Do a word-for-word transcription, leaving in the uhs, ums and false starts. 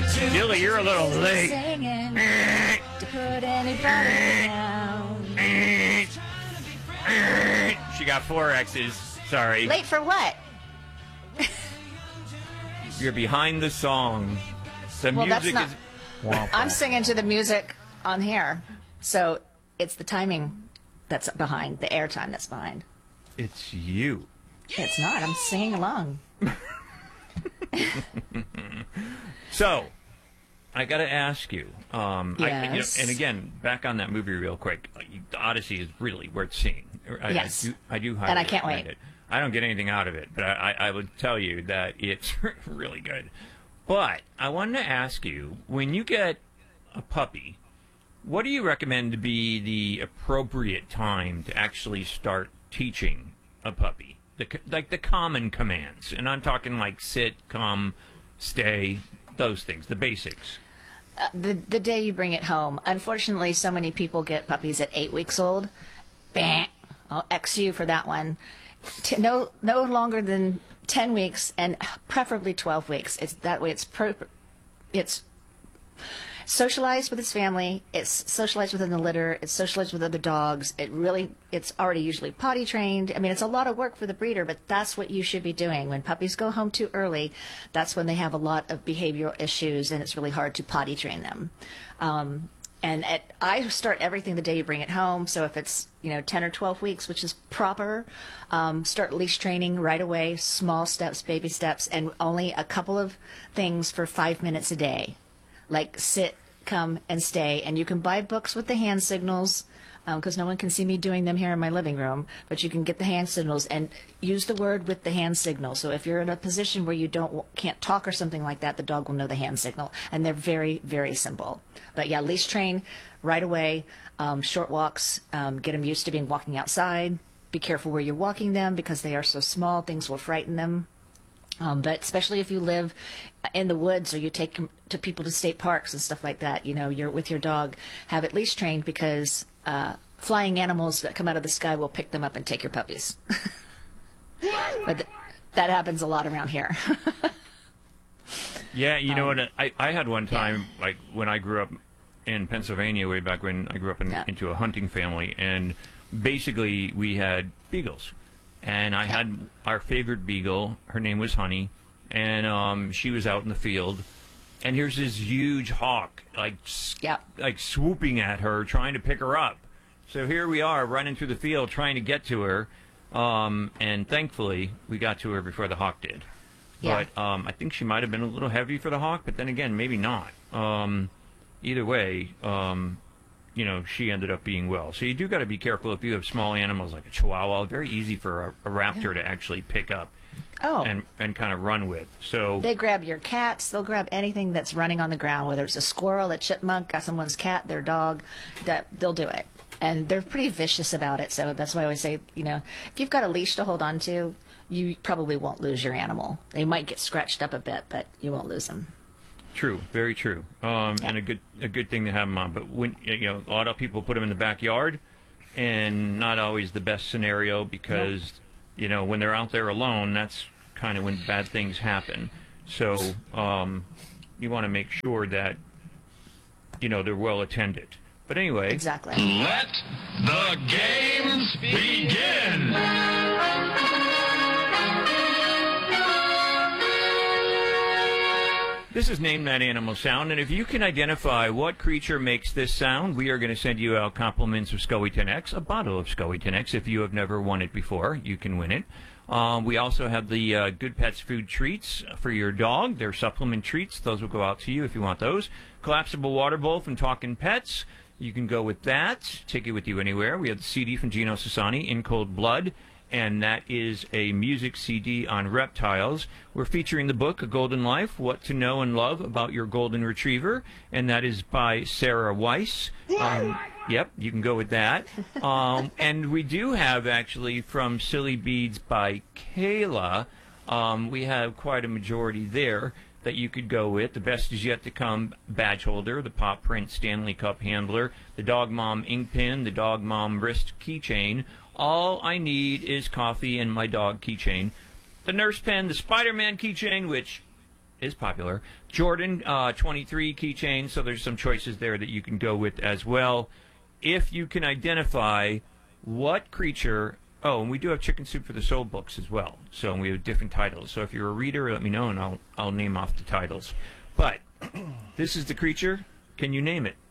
Dilly, you're a little late. To put anybody down. She got four X's. Sorry. Late for what? You're behind the song. The Well, that's music not- is... Wah, I'm wah. singing to the music on here. So it's the timing that's behind, the airtime that's behind. It's you. It's not. I'm singing along. So, I got to ask you. Um, I, you know, Yes. and again, back on that movie real quick. The Odyssey is really worth seeing. I, Yes. I do, I do highly And I can't recommend wait. it. I don't get anything out of it, but I, I, I would tell you that it's really good. But I wanted to ask you, when you get a puppy, what do you recommend to be the appropriate time to actually start teaching a puppy? The, like the common commands. And I'm talking like sit, come, stay, those things, the basics. Uh, the the day you bring it home. Unfortunately, so many people get puppies at eight weeks old. Bang! I'll X you for that one. T- no no longer than ten weeks, and preferably twelve weeks. It's that way. It's pro- it's socialized with its family. It's socialized within the litter. It's socialized with other dogs. It really, it's already usually potty trained. I mean, it's a lot of work for the breeder, but that's what you should be doing. When puppies go home too early, that's when they have a lot of behavioral issues, and it's really hard to potty train them. Um, and at, I start everything the day you bring it home. So if it's, you know, ten or twelve weeks, which is proper, um, start leash training right away, small steps, baby steps, and only a couple of things for five minutes a day. Like sit, come, and stay. And you can buy books with the hand signals, because um, no one can see me doing them here in my living room, but you can get the hand signals and use the word with the hand signal. So if you're in a position where you don't can't talk or something like that, the dog will know the hand signal. And they're very, very simple. But yeah, leash train right away, um, short walks, um, get them used to being walking outside. Be careful where you're walking them because they are so small, things will frighten them. Um, but especially if you live in the woods or you take them to people to state parks and stuff like that, you know, you're with your dog, have it leash trained because uh, flying animals that come out of the sky will pick them up and take your puppies. But th- that happens a lot around here. Yeah, you know Um, what? I, I had one time, like when I grew up in Pennsylvania, way back when I grew up in, Yeah. into a hunting family, and basically we had beagles. And I had our favorite beagle. Her name was Honey, and um, she was out in the field. And here's this huge hawk, like s- Yeah. like swooping at her, trying to pick her up. So here we are, running through the field, trying to get to her. Um, and thankfully, we got to her before the hawk did. Yeah. But um, I think she might have been a little heavy for the hawk. But then again, maybe not. Um, either way. Um, you know, she ended up being well. So you do got to be careful if you have small animals like a chihuahua. Very easy for a, a raptor to actually pick up Oh, and, and kind of run with. So they grab your cats. They'll grab anything that's running on the ground, whether it's a squirrel, a chipmunk, got someone's cat, their dog. That they'll do it, and they're pretty vicious about it. So that's why I always say, you know, if you've got a leash to hold on to, you probably won't lose your animal. They might get scratched up a bit, but you won't lose them. true, very true, um, Yeah. and a good a good thing to have them on. But when you know, a lot of people put them in the backyard, and not always the best scenario because you know when they're out there alone, that's kind of when bad things happen. So um, you want to make sure that you know they're well attended. But anyway, Exactly. Let the games begin! this is Name That Animal Sound, and if you can identify what creature makes this sound, we are going to send you out compliments of Scoey ten X, a bottle of Scoey ten X. If you have never won it before, you can win it. Um, we also have the uh, Good Pets food treats for your dog. They're supplement treats. Those will go out to you if you want those. Collapsible water bowl from Talkin' Pets. You can go with that. Take it with you anywhere. We have the C D from Gino Sassani, In Cold Blood, and that is a music C D on reptiles. We're featuring the book, A Golden Life, What to Know and Love About Your Golden Retriever, and that is by Sarah Weiss. Um, yep, you can go with that. Um, and we do have, actually, from Silly Beads by Kayla, um, we have quite a majority there that you could go with. The Best Is Yet to Come badge holder, the Pop Print Stanley Cup handler, the Dog Mom ink pen, the Dog Mom wrist keychain. All I need is coffee and my dog keychain. The Nurse Pen, the Spider-Man keychain, which is popular. Jordan, uh, twenty-three keychain, so there's some choices there that you can go with as well. If you can identify what creature... Oh, and we do have Chicken Soup for the Soul books as well. So we have different titles. So if you're a reader, let me know, and I'll, I'll name off the titles. But this is the creature. Can you name it?